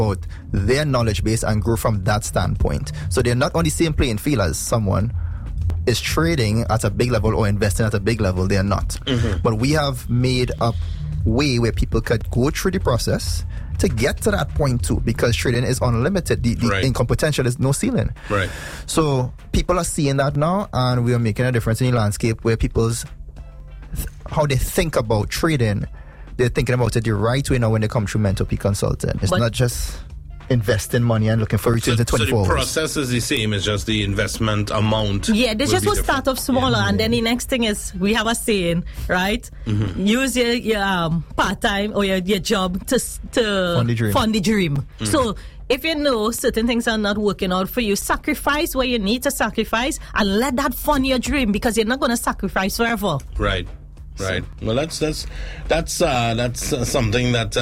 about their knowledge base and grow from that standpoint. So they're not on the same playing field as someone is trading at a big level or investing at a big level. They're not. But we have made a way where people could go through the process to get to that point too, because trading is unlimited. The income potential is no ceiling. Right. So people are seeing that now, and we are making a difference in the landscape where people's how they think about trading, they're thinking about it the right way now when they come through Mental Peak Consulting. It's not just investing money and looking for returns in 24 hours. So the process is the same, it's just the investment amount. Yeah, they just will start off smaller, and then the next thing is, we have a saying, right? Use your part-time or your job to fund the dream. So if you know certain things are not working out for you, sacrifice where you need to sacrifice and let that fund your dream, because you're not going to sacrifice forever. Right. Well, that's something that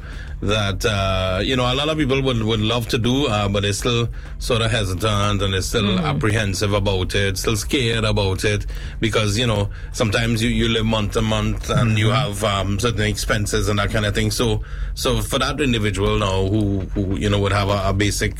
a lot of people would love to do, but they're still sort of hesitant, and they're still apprehensive about it, still scared about it, because sometimes you live month to month and you have certain expenses and that kind of thing. So for that individual now who would have a basic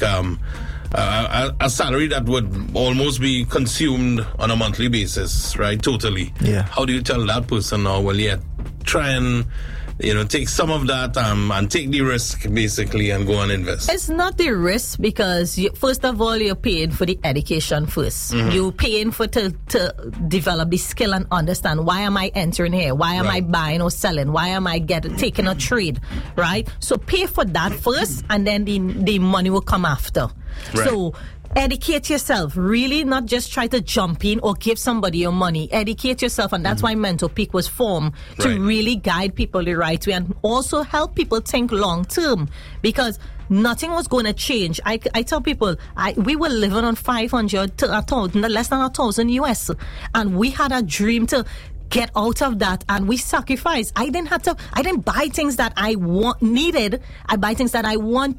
a salary that would almost be consumed on a monthly basis, right? Totally. Yeah. How do you tell that person now, well, yeah, try and take some of that and take the risk, basically, and go and invest? It's not the risk, because first of all, you're paying for the education first. You're paying to develop the skill and understand, why am I entering here? Why am I buying or selling? Why am I taking a trade? Right? So pay for that first, and then the money will come after. Right. So educate yourself. Really, not just try to jump in or give somebody your money. Educate yourself, and that's why Mental Peak was formed, to really guide people the right way and also help people think long term, because nothing was going to change. I tell people, we were living on 500 to 1,000, less than 1,000 US, and we had a dream to get out of that, and we sacrificed. I didn't buy things that I needed. I buy things that I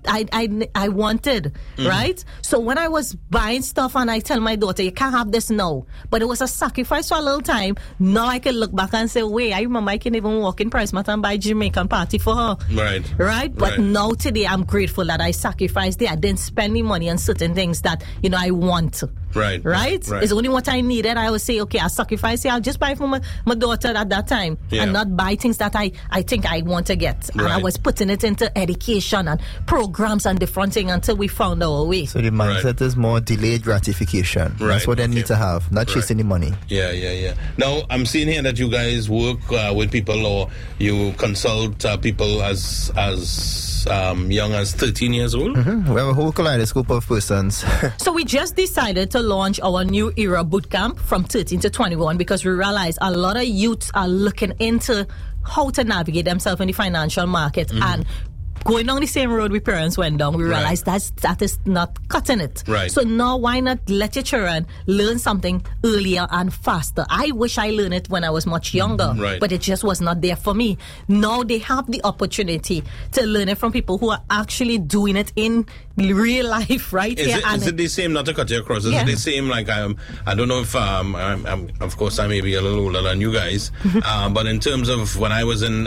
wanted, right? So when I was buying stuff, and I tell my daughter, you can't have this now, but it was a sacrifice for a little time. Now I can look back and say, wait, I remember I can even walk in Price Mart and buy Jamaican party for her. Right? But now today, I'm grateful that I sacrificed it. I didn't spend the money on certain things that, I want. Right? It's only what I needed. I would say, okay, I'll sacrifice it. I'll just buy for my daughter at that time, and not buy things that I think I want to get. And I was putting it into education and programs and different things until we found our way. So the mindset is more delayed gratification. That's what they need to have, not chasing the money. Yeah. Now, I'm seeing here that you guys work with people, or you consult people as young as 13 years old? We have a whole kaleidoscope of persons. So we just decided to launch our New Era Bootcamp from 13 to 21, because we realized a lot of youths are looking into how to navigate themselves in the financial market, and going down the same road we parents went down, we realized that is not cutting it. So now, why not let your children learn something earlier and faster? I wish I learned it when I was much younger, but it just was not there for me. Now they have the opportunity to learn it from people who are actually doing it in real life, right? Is it the same, not to cut you across, is it the same, like, I don't know if, I'm of course, I may be a little older than you guys, but in terms of when I was in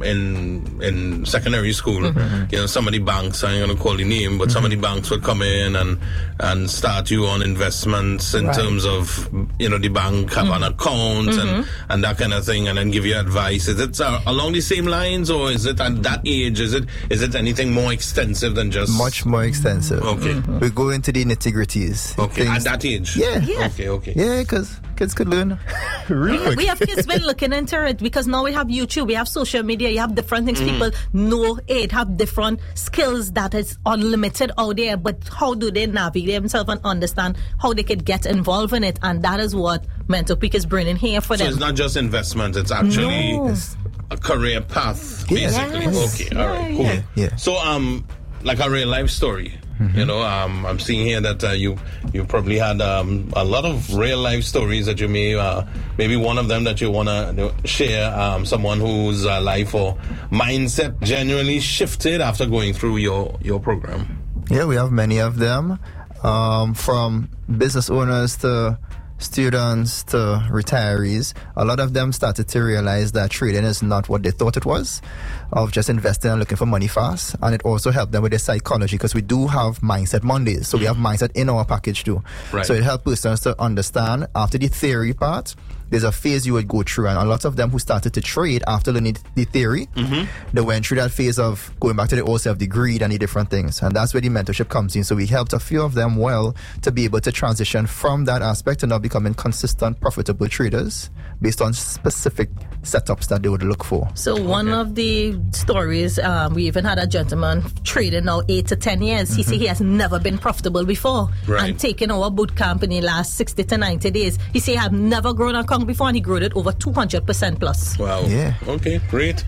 secondary school, some of the banks, I'm going to call the name, but some of the banks would come in and start you on investments in terms of, the bank have an account and that kind of thing, and then give you advice. Is it along the same lines, or is it at that age? Is it anything more extensive than just... Much more extensive. Okay. We go into the nitty-gritties. Okay, at that age? Yeah. Okay. Yeah, because kids could learn really quick. We have kids been looking into it, because now we have YouTube, we have social media, you have different things. People know it, have different skills that is unlimited out there, but how do they navigate themselves and understand how they could get involved in it? And that is what Mental Peak is bringing here for them. So it's not just investment, it's actually a career path, basically. Okay, all right, cool. Yeah. So, like a real life story. I'm seeing here that you probably had a lot of real life stories that you may maybe one of them that you want to share, someone whose life or mindset genuinely shifted after going through your program. Yeah, we have many of them, from business owners to students to retirees, a lot of them started to realize that trading is not what they thought it was, of just investing and looking for money fast. And it also helped them with their psychology, because we do have Mindset Mondays. So we have Mindset in our package too. Right. So it helped persons to understand, after the theory part, there's a phase you would go through, and a lot of them who started to trade after learning the theory, they went through that phase of going back to the old self, the greed and the different things, and that's where the mentorship comes in. So we helped a few of them to be able to transition from that aspect to now becoming consistent, profitable traders based on specific setups that they would look for. So one of the stories, we even had a gentleman trading now 8 to 10 years. He said he has never been profitable before, and taking our boot camp in the last 60 to 90 days. He said, I have never grown an account before, and he grew it over 200% plus. Wow. Yeah. Okay, great.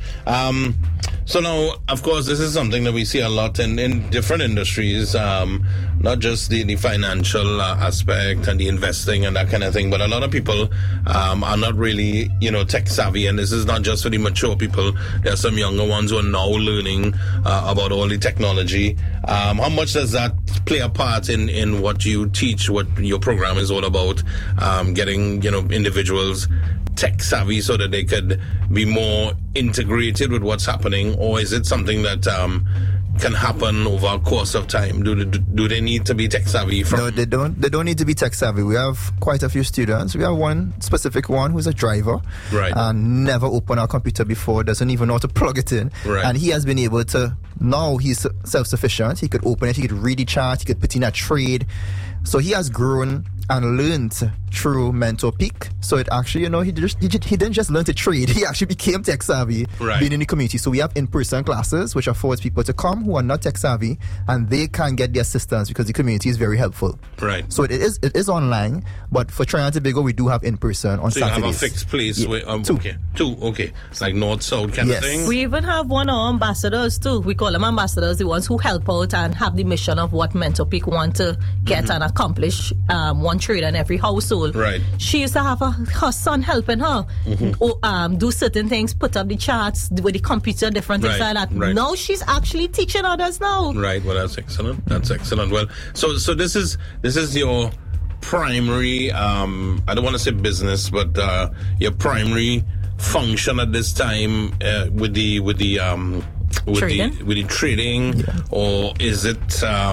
So now, of course, this is something that we see a lot in different industries, not just the financial aspect and the investing and that kind of thing, but a lot of people are not really, tech savvy, and this is not just for the mature people. There are some younger ones who are now learning about all the technology. How much does that play a part in what you teach, what your program is all about, getting, individuals tech savvy so that they could be more integrated with what's happening? Or is it something that can happen over a course of time? Do they need to be tech savvy? No, they don't. They don't need to be tech savvy. We have quite a few students. We have one specific one who's a driver, and never opened our computer before, doesn't even know how to plug it in, and he has been able to. Now he's self-sufficient. He could open it. He could read the chart. He could put in a trade. So he has grown and learned through Mentor Peak. So it actually, he didn't just learn to trade. He actually became tech savvy being in the community. So we have in-person classes, which affords people to come who are not tech savvy, and they can get the assistance because the community is very helpful. Right. So it is online, but for Trinidad and Tobago, we do have in-person on Saturdays. So you have a fixed place? Two. Okay. It's like north-south kind of thing? We even have one of our ambassadors too. We call them ambassadors, the ones who help out and have the mission of what Mentor Peak want to get and accomplish, one trader in every household. Right. She used to have her son helping her do certain things, put up the charts with the computer, different things like that. Right. Now she's actually teaching others now. Right. Well, that's excellent. Well, so this is your primary, I don't want to say business, but your primary function at this time with the trading, or is it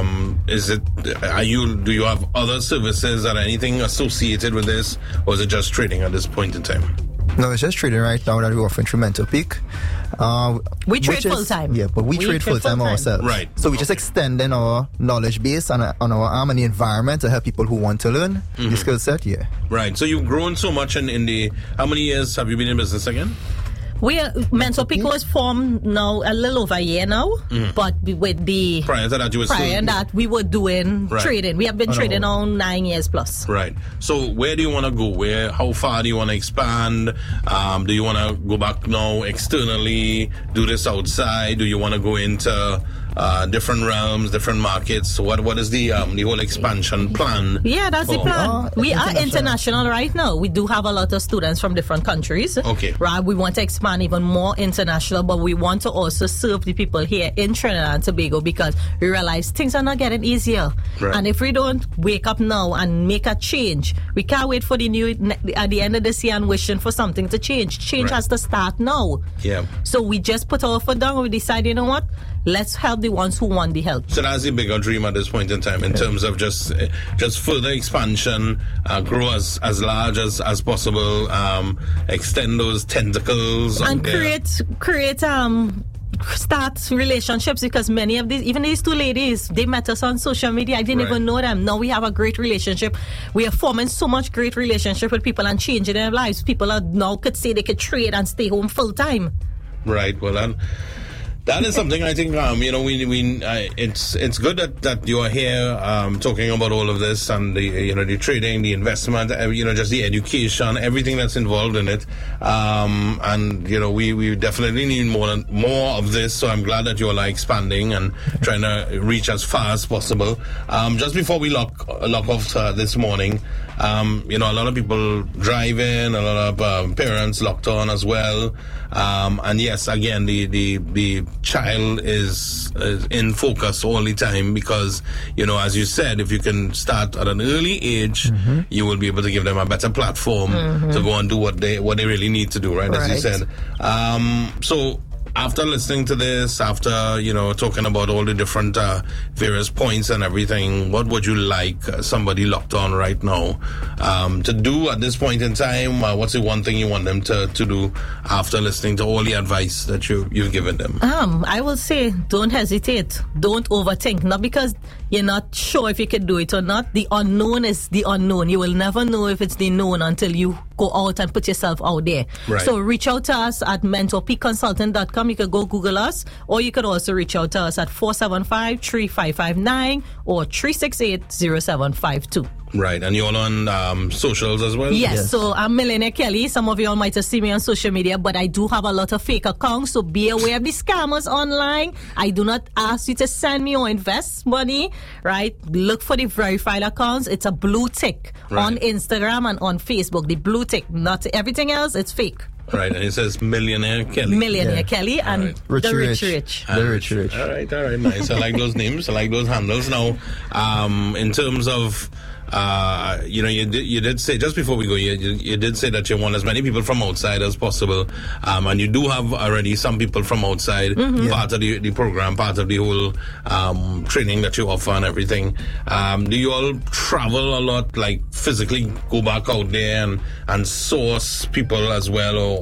do you have other services or anything associated with this, or is it just trading at this point in time? No, it's just trading right now that we're offering through Mentor Peak. We trade full time. Yeah, but we trade full time ourselves. Right. So we're just extending our knowledge base on our arm and the environment to help people who want to learn the skill set. Yeah. Right. So you've grown so much in the. How many years have you been in business again? Mentor Peak was formed now a little over a year now, but with the prior to that we were doing trading. We have been trading on 9 years plus. Right. So where do you want to go? How far do you want to expand? Do you want to go back now externally? Do this outside? Do you want to go into different realms, different markets? What is the whole expansion plan? Yeah, that's the plan. We are international right now. We do have a lot of students from different countries. Okay. Right. We want to expand even more international, but we want to also serve the people here in Trinidad and Tobago, because we realize things are not getting easier. Right. And if we don't wake up now and make a change, we can't wait for the at the end of this year and wishing for something to change. Change has to start now. Yeah. So we just put our foot down and we decide, you know what? Let's help the ones who want the help. So that's the bigger dream at this point in time, in terms of just further expansion, grow as large as possible, extend those tentacles, and create start relationships, because many of these two ladies, they met us on social media. I didn't even know them. Now we have a great relationship. We are forming so much great relationship with people and changing their lives. People are now could say they could trade and stay home full time. Right. Well, that is something I think it's good that you are here talking about all of this, and the trading, the investment, just the education, everything that's involved in it, and we definitely need more of this. So I'm glad that you are expanding and trying to reach as far as possible. Just before we lock off this morning, a lot of people driving, a lot of parents locked on as well, and yes, again the child is in focus all the time, because, you know, as you said, if you can start at an early age, you will be able to give them a better platform to go and do what they really need to do, right? As you said. So after listening to this, after, you know, talking about all the different various points and everything, what would you like somebody locked on right now to do at this point in time? What's the one thing you want them to do after listening to all the advice that you've given them? I will say, don't hesitate. Don't overthink. Not because you're not sure if you can do it or not. The unknown is the unknown. You will never know if it's the known until you go out and put yourself out there. Right. So reach out to us at mentorpeakconsultant.com. You could go Google us, or you could also reach out to us at 475-3559 or 368-0752. Right, and you're on socials as well? Yes, so I'm Millionaire Kelly. Some of you all might have seen me on social media, but I do have a lot of fake accounts, so be aware of the scammers online. I do not ask you to send me or invest money, right? Look for the verified accounts. It's a blue tick on Instagram and on Facebook. The blue tick, not everything else, it's fake. Right, and it says Millionaire Kelly. Millionaire Kelly and the Rich Rich. The Rich Rich. All right, nice. I like those names. I like those handles. Now, in terms of, you know, you did say, just before we go, you did say that you want as many people from outside as possible, and you do have already some people from outside, part of the program, part of the whole training that you offer and everything. Do you all travel a lot, like physically go back out there and source people as well,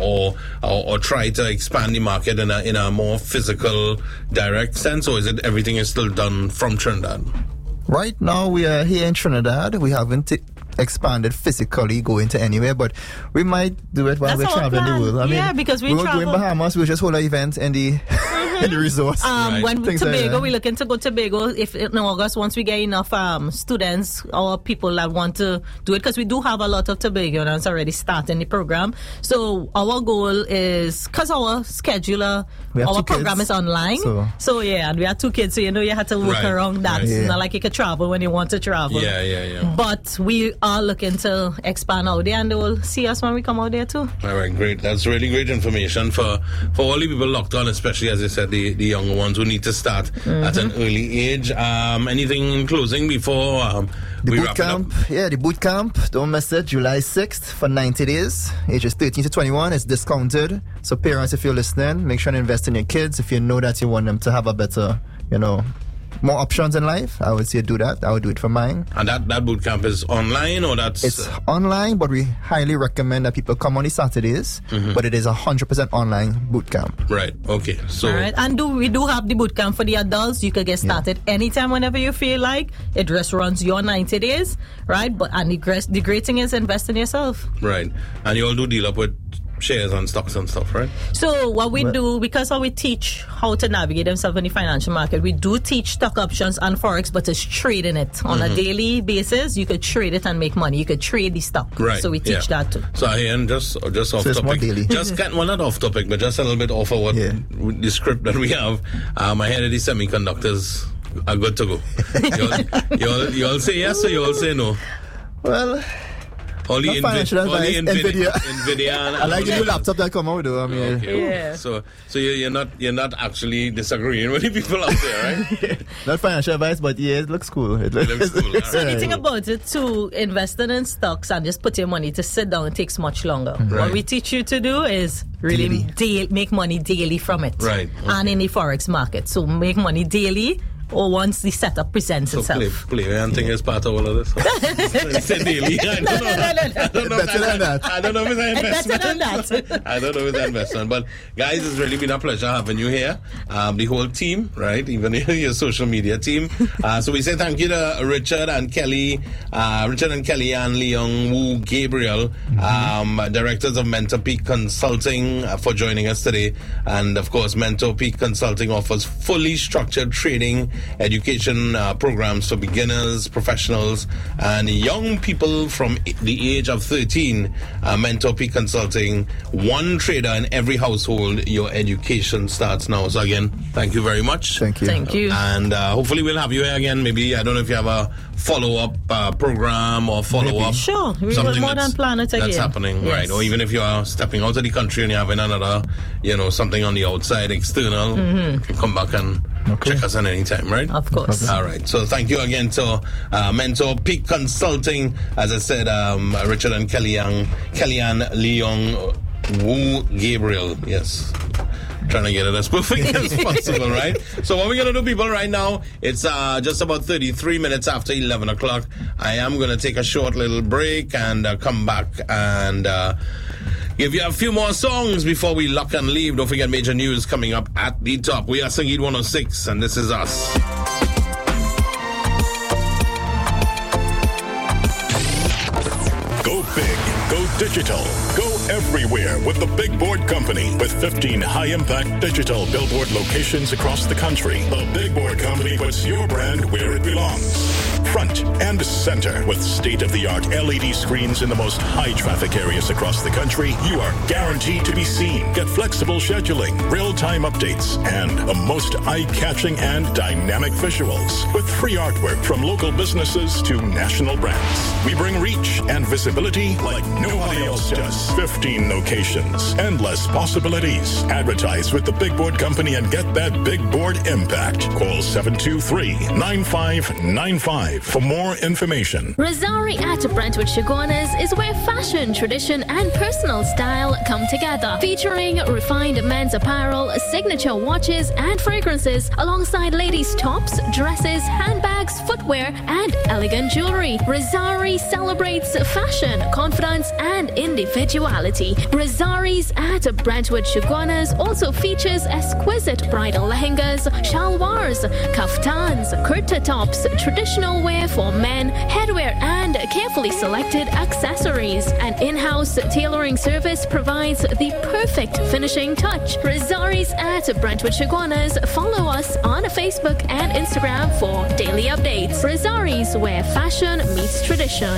or try to expand the market in a more physical, direct sense, or is it everything is still done from Trinidad? Right now, we are here in Trinidad. We haven't expanded physically, going to anywhere, but we might do it while we're traveling the world. I mean, because we won't go in Bahamas. We'll just hold an event in the in the resorts. When Tobago, we're looking to go to Tobago if in August, once we get enough students or people that want to do it, because we do have a lot of Tobagoans already starting the program. So our goal is, because our scheduler, our program is online. So yeah, and we have 2 kids, so you know you have to work around that. It's not like you can travel when you want to travel. Yeah. But we are looking to expand out there, and they will see us when we come out there too. All right, great. That's really great information for all the people locked on, especially, as I said, the younger ones who need to start at an early age. Anything in closing before we wrap it up? Yeah, the boot camp. Don't miss it. July 6th for 90 days. Ages 13 to 21. It's discounted. So parents, if you're listening, make sure to invest in your kids. If you know that you want them to have a better, you know, more options in life, I would say do that. I would do it for mine. And that boot camp is online, or that's... It's online, but we highly recommend that people come on the Saturdays, but it is 100% online boot camp. Right, okay. So, all right. And we do have the boot camp for the adults. You could get started anytime, whenever you feel like. It just runs your 90 days, right? And the great thing is invest in yourself. Right. And you all do deal up with shares and stocks and stuff, right? So what we do, because we teach how to navigate themselves in the financial market, we do teach stock options and forex, but it's trading it on a daily basis. You could trade it and make money. You could trade the stock. Right. So we teach that too. So and just off topic, more daily. Not off topic, but just a little bit off of what the script that we have. I heard the semiconductors are good to go. you all say yes, or you all say no? Well, only NVIDIA I like the new laptop that come out though. I mean, So you're not actually disagreeing with the people out there, right? Not financial advice, but it looks cool. It looks cool. So the thing about it too, investing in stocks and just put your money to sit down, it takes much longer. What we teach you to do is really make money daily from it, right? Okay. And in the forex market, so make money daily. Or once the setup presents itself. Play and think is part of all of this. Say daily. I don't know if it's an investment. I don't know if it's an investment. But guys, it's really been a pleasure having you here. The whole team, right? Even your social media team. So we say thank you to Richard and Kelly and Leon Wu Gabriel, directors of Mentor Peak Consulting, for joining us today. And of course, Mentor Peak Consulting offers fully structured trading education programs for beginners, professionals, and young people from the age of 13. Mentor Peak Consulting, one trader in every household. Your education starts now. So again, thank you very much. Thank you. Thank you. And hopefully we'll have you here again. Maybe, I don't know if you have a follow-up program or follow-up. Sure. We will more than plan it again. That's happening, yes. right? Or even if you are stepping out of the country and you're having another, something on the outside, external, you can come back and check us on any time, right? Of course. All right. So thank you again to Mentor Peak Consulting. As I said, Richard and Kellyanne Leong Wu Gabriel. Yes. Trying to get it as perfect as possible, right? So what we're going to do, people, right now, it's just about 33 minutes after 11 o'clock. I am going to take a short little break and come back and give you a few more songs before we lock and leave. Don't forget major news coming up at the top. We are Sangeet 106, and this is us. Go big, go digital, go everywhere with the Big Board Company. With 15 high-impact digital billboard locations across the country, the Big Board Company puts your brand where it belongs. Front and center. With state-of-the-art LED screens in the most high-traffic areas across the country, you are guaranteed to be seen. Get flexible scheduling, real-time updates, and the most eye-catching and dynamic visuals. With free artwork from local businesses to national brands. We bring reach and visibility like nobody else does. 15 locations, endless possibilities. Advertise with the Big Board Company and get that big board impact. Call 723-9595 for more information. Rosari at Brentwood Chaguanas is where fashion, tradition, and personal style come together. Featuring refined men's apparel, signature watches, and fragrances, alongside ladies' tops, dresses, handbags, footwear, and elegant jewelry. Rosari celebrates fashion, confidence, and individuality. Rosari's at Brentwood Chaguanas also features exquisite bridal lehengas, shalwars, kaftans, kurta tops, traditional wear for men, headwear, and carefully selected accessories. An in-house tailoring service provides the perfect finishing touch. Rosari's at Brentwood Chaguanas. Follow us on Facebook and Instagram for daily updates. Rosari's, where fashion meets tradition.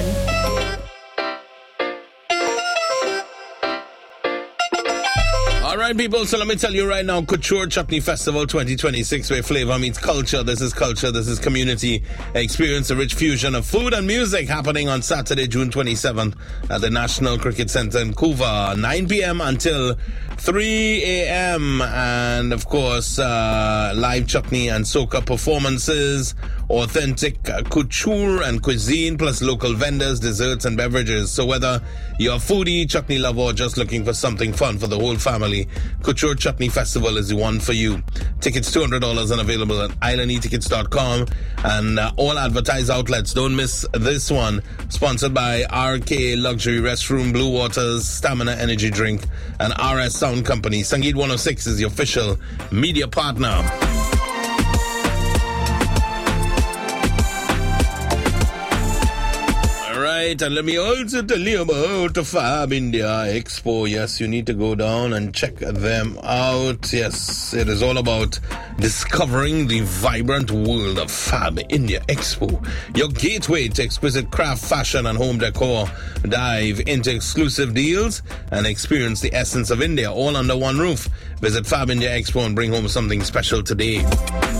All right, people, so let me tell you right now, Couture Chutney Festival 2026, where flavor meets culture. This is community. Experience a rich fusion of food and music happening on Saturday, June 27th at the National Cricket Center in Couva, 9 p.m. until 3 a.m. And, of course, live chutney and soca performances, authentic couture and cuisine, plus local vendors, desserts, and beverages. So whether you're a foodie, chutney lover, or just looking for something fun for the whole family, Couture Chutney Festival is the one for you. Tickets $200 and available at islandetickets.com and all advertised outlets. Don't miss this one. Sponsored by RK Luxury Restroom, Blue Waters, Stamina Energy Drink, and RS Sound Company. Sangeet 106 is the official media partner. And let me also tell you about the Fab India Expo. Yes, you need to go down and check them out. Yes, it is all about discovering the vibrant world of Fab India Expo, your gateway to exquisite craft, fashion, and home decor. Dive into exclusive deals and experience the essence of India all under one roof. Visit Fab India Expo and bring home something special today.